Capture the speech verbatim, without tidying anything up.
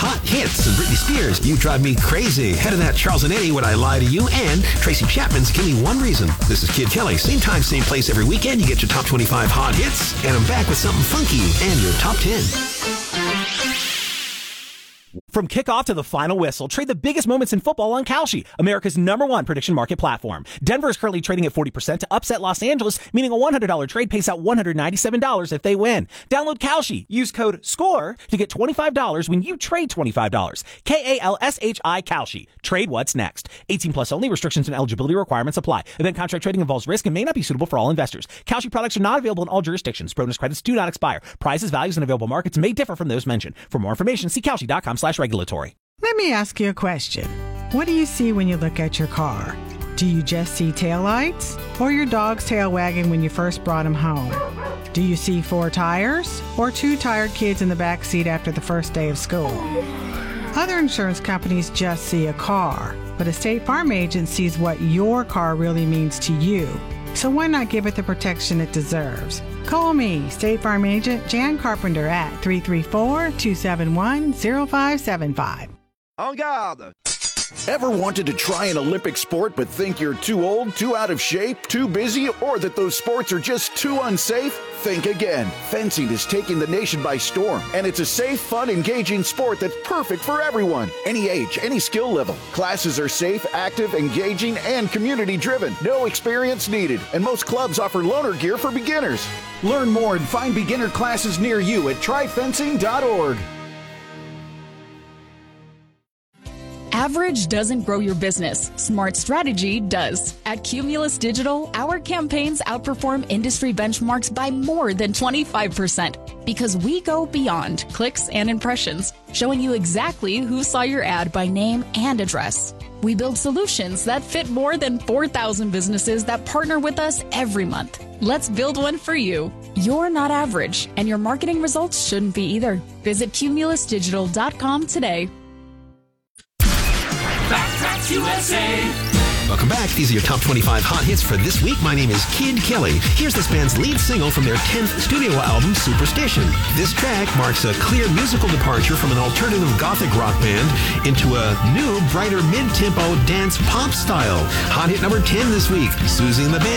Hot Hits and Britney Spears, You Drive Me Crazy. Head of that, Charles and Eddie, Would I Lie to You? And Tracy Chapman's Give Me One Reason. This is Kid Kelly. Same time, same place every weekend. You get your top twenty-five hot hits. And I'm back with something funky and your top ten. From kickoff to the final whistle, trade the biggest moments in football on Kalshi, America's number one prediction market platform. Denver is currently trading at forty percent to upset Los Angeles, meaning a one hundred dollars trade pays out one hundred ninety-seven dollars if they win. Download Kalshi. Use code SCORE to get twenty-five dollars when you trade twenty-five dollars. K A L S H I Kalshi. Trade what's next. eighteen plus only. Restrictions and eligibility requirements apply. Event contract trading involves risk and may not be suitable for all investors. Kalshi products are not available in all jurisdictions. Bonus credits do not expire. Prices, values, and available markets may differ from those mentioned. For more information, see Kalshi.com slash regulatory. Let me ask you a question. What do you see when you look at your car? Do you just see taillights or your dog's tail wagging when you first brought him home? Do you see four tires or two tired kids in the back seat after the first day of school? Other insurance companies just see a car, but a State Farm agent sees what your car really means to you. So why not give it the protection it deserves? Call me, State Farm agent Jan Carpenter at three three four, two seven one, zero five seven five. En garde! Ever wanted to try an Olympic sport but think you're too old, too out of shape, too busy, or that those sports are just too unsafe? Think again. Fencing is taking the nation by storm, and it's a safe, fun, engaging sport that's perfect for everyone. Any age, any skill level. Classes are safe, active, engaging, and community-driven. No experience needed, and most clubs offer loaner gear for beginners. Learn more and find beginner classes near you at try fencing dot org. Average doesn't grow your business. Smart strategy does. At Cumulus Digital, our campaigns outperform industry benchmarks by more than twenty-five percent because we go beyond clicks and impressions, showing you exactly who saw your ad by name and address. We build solutions that fit more than four thousand businesses that partner with us every month. Let's build one for you. You're not average, and your marketing results shouldn't be either. Visit cumulus digital dot com today. Backtracks U S A. Welcome back. These are your top twenty-five hot hits for this week. My name is Kid Kelly. Here's this band's lead single from their tenth studio album, Superstition. This track marks a clear musical departure from an alternative gothic rock band into a new, brighter mid-tempo dance pop style. Hot hit number ten this week, Susie and the Band.